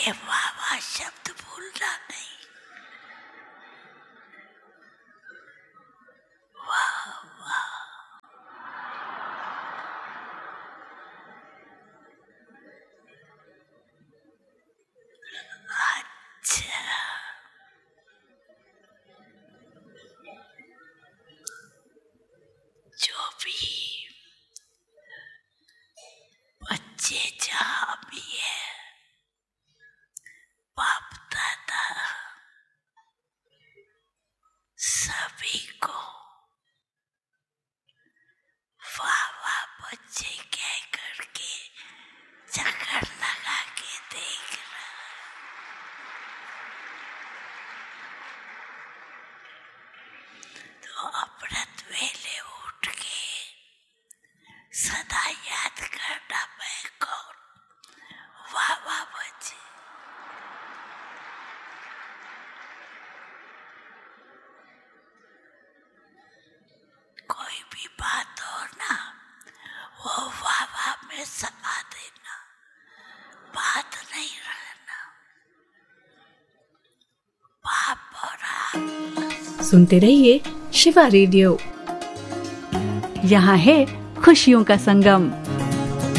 ये वाह वाह शब्द भूलना नहीं। वाह वाह। अच्छा, जो भी बच्चे जहाँ भी है, बाप दादा सभी को वाह वाह बच्चे कह करके चक्कर लगा के देख रहा। तो अमृत वेले उठ के सदा याद करना मैं कौन। वाह वाह बच्चे। कोई भी बात हो ना, वो वाह वाह में समा देना, बात नहीं रहना। बाप और आप सुनते रहिए शिवा रेडियो। यहाँ है खुशियों का संगम।